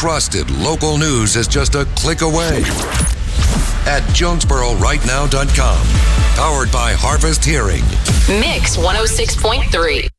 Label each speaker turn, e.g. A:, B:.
A: Trusted local news is just a click away at JonesboroRightNow.com. Powered by Harvest Hearing.
B: Mix 106.3.